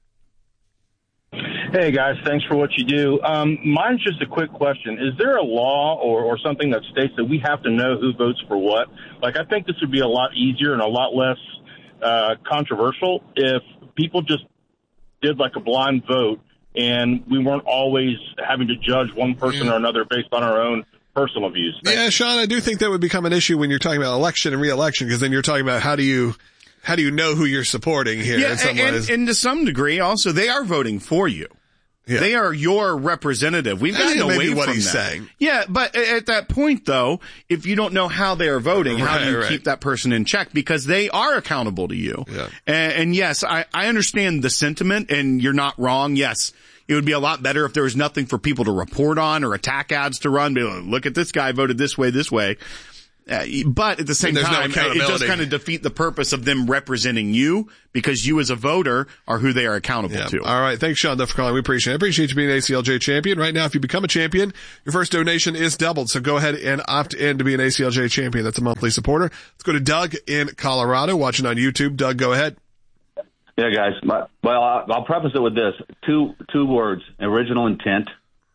Hey, guys. Thanks for what you do. Mine's just a quick question. Is there a law or something that states that we have to know who votes for what? I think this would be a lot easier and a lot less controversial if people just did a blind vote and we weren't always having to judge one person or another based on our own personal views. Yeah, Sean, I do think that would become an issue when you're talking about election and re-election, because then you're talking about how do you know who you're supporting here? Yeah, and to some degree also they are voting for you. Yeah. They are your representative. We've gotten away from what he's that. Saying. Yeah, but at that point, though, if you don't know how they are voting, how do you keep that person in check? Because they are accountable to you. Yeah. And yes, I understand the sentiment, and you're not wrong. Yes, It would be a lot better if there was nothing for people to report on or attack ads to run. Be like, look at this guy voted this way. But at the same time, it does kind of defeat the purpose of them representing you, because you as a voter are who they are accountable to. All right. Thanks, Sean, for calling. We appreciate it. I appreciate you being an ACLJ champion. Right now, if you become a champion, your first donation is doubled. So go ahead and opt in to be an ACLJ champion. That's a monthly supporter. Let's go to Doug in Colorado, watching on YouTube. Doug, go ahead. Yeah, guys. I'll preface it with this. Two words: original intent.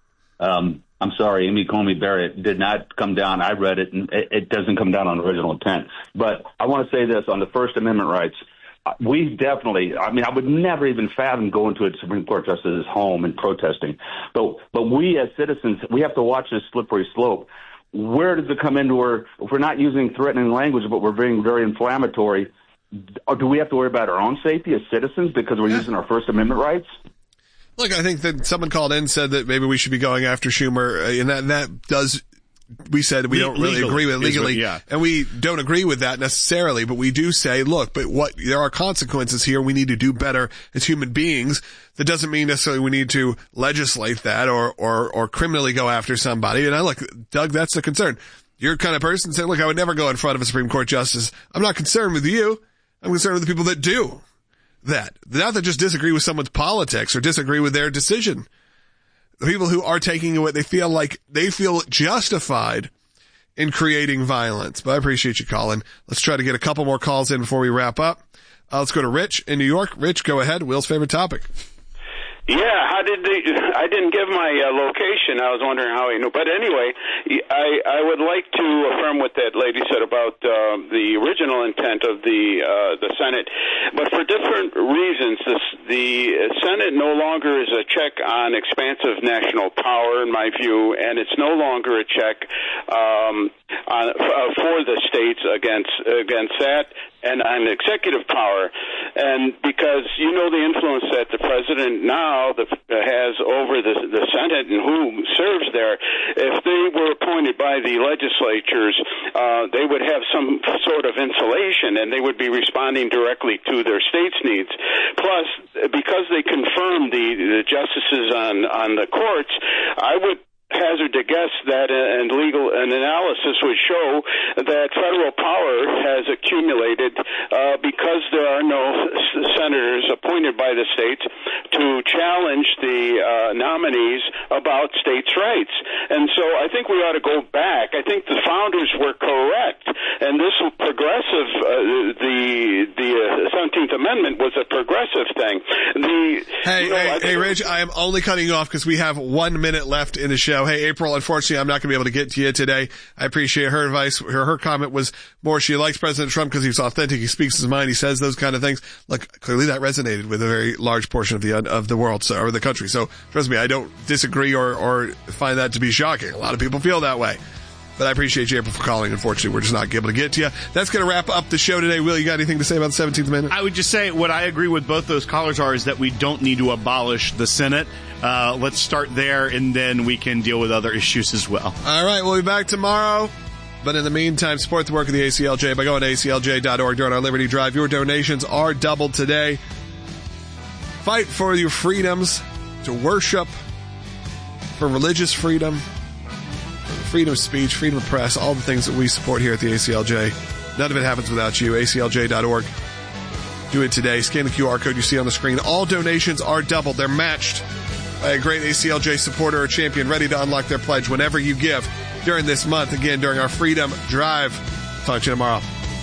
I'm sorry, Amy Coney Barrett did not come down. I read it, and it doesn't come down on original intent. But I want to say this on the First Amendment rights. We definitely, I would never even fathom going to a Supreme Court justice's home and protesting. But we as citizens, we have to watch this slippery slope. Where does it come into where, if we're not using threatening language, but we're being very inflammatory, do we have to worry about our own safety as citizens because we're using our First Amendment rights? Look, I think that someone called in and said that maybe we should be going after Schumer, and that does, we said we don't really agree with it legally, and we don't agree with that necessarily, but we do say, look, but there are consequences here. We need to do better as human beings. That doesn't mean necessarily we need to legislate that or criminally go after somebody. And look, Doug, that's the concern. You're the kind of person saying, look, I would never go in front of a Supreme Court justice. I'm not concerned with you. I'm concerned with the people that do that. Not that just disagree with someone's politics or disagree with their decision. The people who are taking what they feel justified in creating violence. But I appreciate you calling. Let's try to get a couple more calls in before we wrap up. Let's go to Rich in New York. Rich, go ahead. Will's favorite topic. Yeah, I didn't give my location. I was wondering how he knew. But anyway, I would like to affirm what that lady said about the original intent of the Senate. But for different reasons, the Senate no longer is a check on expansive national power, in my view, and it's no longer a check for the states against that and on executive power. And because you know the influence that the president now has over the Senate and who serves there, if they were appointed by the legislatures, they would have some sort of insulation and they would be responding directly to their state's needs. Plus, because they confirmed the justices on the courts, I would hazard to guess that an analysis would show that federal power has accumulated because there are no senators appointed by the states to challenge the nominees about states' rights. And so I think we ought to go back. I think the founders were correct, and this progressive, the 17th Amendment was a progressive thing. Hey, Rich, I am only cutting you off because we have 1 minute left in the show. Hey, April, unfortunately, I'm not going to be able to get to you today. I appreciate her advice. Her comment was more she likes President Trump because he's authentic. He speaks his mind. He says those kind of things. Look, clearly that resonated with a very large portion of the world, or the country. So trust me, I don't disagree or find that to be shocking. A lot of people feel that way. But I appreciate you, April, for calling. Unfortunately, we're just not able to get to you. That's going to wrap up the show today. Will, you got anything to say about the 17th Amendment? I would just say what I agree with both those callers is that we don't need to abolish the Senate. Let's start there, and then we can deal with other issues as well. All right, we'll be back tomorrow. But in the meantime, support the work of the ACLJ by going to aclj.org during our Liberty Drive. Your donations are doubled today. Fight for your freedoms to worship, for religious freedom, freedom of speech, freedom of press, all the things that we support here at the ACLJ. None of it happens without you. aclj.org. Do it today. Scan the QR code you see on the screen. All donations are doubled. They're matched by a great ACLJ supporter or champion ready to unlock their pledge whenever you give during this month. Again, during our Freedom Drive. Talk to you tomorrow.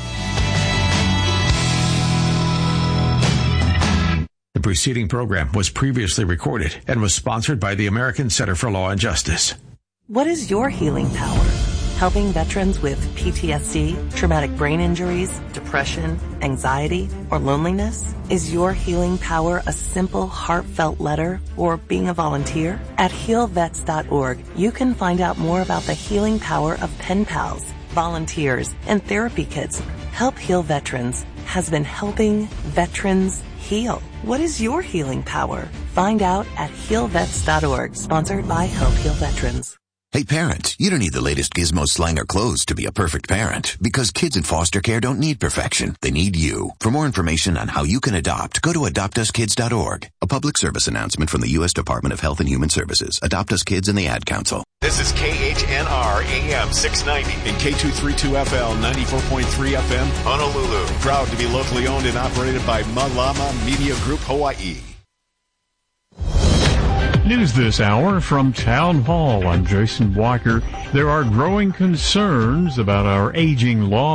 The preceding program was previously recorded and was sponsored by the American Center for Law and Justice. What is your healing power? Helping veterans with PTSD, traumatic brain injuries, depression, anxiety, or loneliness? Is your healing power a simple, heartfelt letter or being a volunteer? At healvets.org, you can find out more about the healing power of pen pals, volunteers, and therapy kits. Help Heal Veterans has been helping veterans heal. What is your healing power? Find out at healvets.org, sponsored by Help Heal Veterans. Hey parents, you don't need the latest gizmo, slang, or clothes to be a perfect parent, because kids in foster care don't need perfection. They need you. For more information on how you can adopt, go to adoptuskids.org. A public service announcement from the U.S. Department of Health and Human Services, Adopt Us Kids, and the Ad Council. This is KHNR AM 690 and K232FL 94.3 FM, Honolulu. Proud to be locally owned and operated by Malama Media Group, Hawaii. News this hour from Town Hall. I'm Jason Walker. There are growing concerns about our aging law